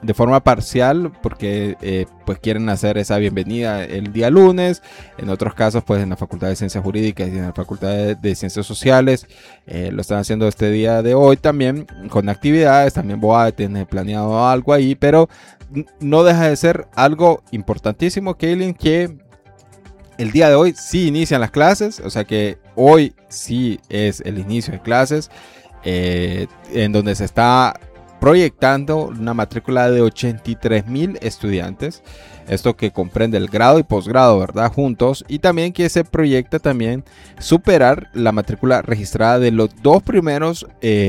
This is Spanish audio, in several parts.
de forma parcial porque pues quieren hacer esa bienvenida el día lunes. En otros casos, pues en la Facultad de Ciencias Jurídicas y en la Facultad de Ciencias Sociales lo están haciendo este día de hoy también con actividades. También BOAD tiene planeado algo ahí, pero no deja de ser algo importantísimo, Kaylin, que el día de hoy sí inician las clases, o sea que hoy sí es el inicio de clases, en donde se está proyectando una matrícula de 83,000 estudiantes. Esto que comprende el grado y posgrado, ¿verdad? Juntos. Y también que se proyecta también superar la matrícula registrada de los dos primeros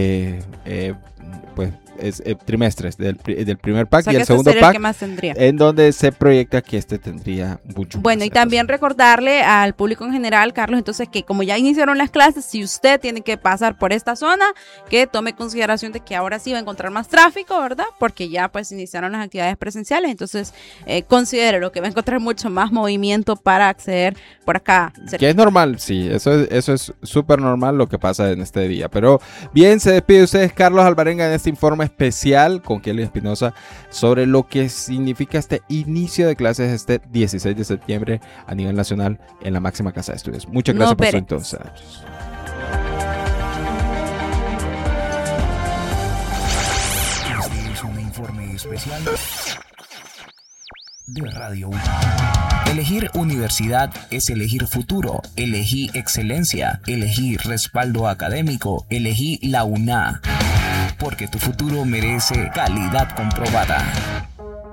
trimestres del primer pack, o sea, y el segundo pack, que más tendría, en donde se proyecta que tendría mucho bueno más. Y también recordarle al público en general, Carlos, entonces que como ya iniciaron las clases, si usted tiene que pasar por esta zona, que tome consideración de que ahora sí va a encontrar más tráfico, ¿verdad? Porque ya pues iniciaron las actividades presenciales, entonces considere lo que va a encontrar mucho más movimiento para acceder por acá. Que es normal, sí, eso es súper normal lo que pasa en este día. Pero bien, se despide de ustedes Carlos Alvarenga en este informe especial con Kelly Espinosa sobre lo que significa este inicio de clases este 16 de septiembre a nivel nacional en la máxima casa de estudios. Muchas gracias por su entonces. Este es un informe especial de Radio UNA. Elegir universidad es elegir futuro, elegí excelencia, elegí respaldo académico, elegí la UNA. Porque tu futuro merece calidad comprobada.